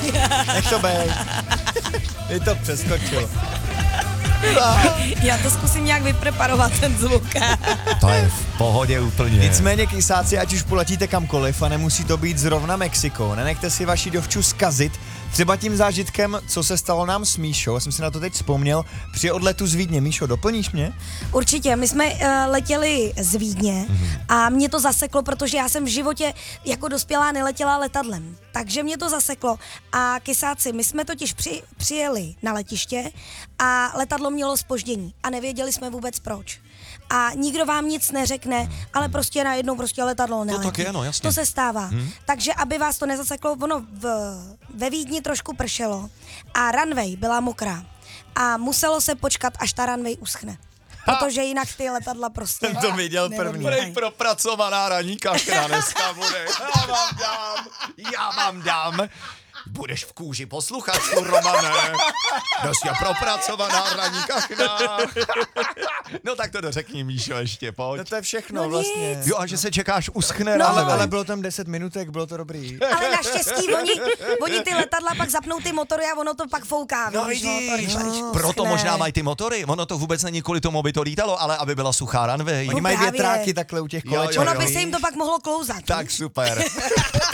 Nech to bej. Je to přeskočilo. Já to zkusím nějak vypreparovat, ten zvuk. To je v pohodě úplně. Nicméně kysáci, ať už poletíte kamkoliv a nemusí to být zrovna Mexiko, nenechte si vaši dovču zkazit, třeba tím zážitkem, co se stalo nám s Míšou, já jsem si na to teď vzpomněl, při odletu z Vídně. Míšo, doplníš mě? Určitě, my jsme letěli z Vídně a mě to zaseklo, protože já jsem v životě jako dospělá neletěla letadlem. Takže mě to zaseklo a kysáci, my jsme totiž přijeli na letiště a letadlo mělo zpoždění a nevěděli jsme vůbec proč. A nikdo vám nic neřekne, ale prostě najednou letadlo neletí. To tak je, no, jasně. To se stává. Takže aby vás to nezaseklo, ve Vídni trošku pršelo a runway byla mokrá. A muselo se počkat, až ta runway uschne. Protože jinak ty letadla prostě... Jsem to viděl první. Prej propracovaná raní kachna dneska bude. Já vám dám. Budeš v kůži posluchačů, Romane. Dneska propracovaná raní kachna. No tak to dořekni, Míšo, ještě, pojď. No to je všechno No vlastně. nic. Jo, a že se čekáš uschne No. ale bylo tam 10 minutek, bylo to dobrý. Ale naštěstí oni ty letadla pak zapnou ty motory a ono to pak fouká. No víš, vidíš, to proto uschne. možná mají ty motory. Ono to vůbec není kvůli tomu, aby to lítalo, ale aby byla suchá runway. Oni mají právě. větráky takhle u těch koleček. Ono by se jim to pak mohlo klouzat. Tak super.